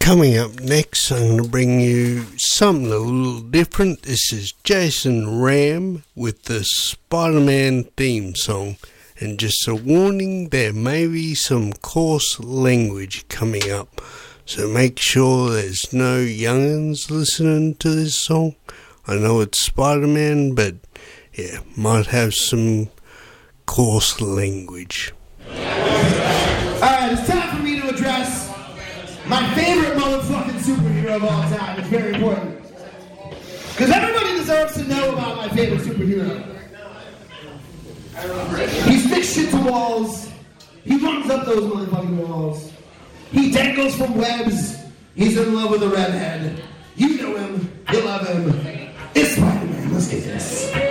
Coming up next, I'm going to bring you something a little different. This is Jason Ram with the Spider-Man theme song. And just a warning, there may be some coarse language coming up. So make sure there's no young'uns listening to this song. I know it's Spider-Man, but yeah, might have some coarse language. Alright, it's time for me to address my favorite motherfucking superhero of all time. It's very important. Because everybody deserves to know about my favorite superhero. He sticks shit to walls. He runs up those motherfucking walls. He dangles from webs. He's in love with a redhead. You know him. You love him. It's Spider-Man. Let's get this.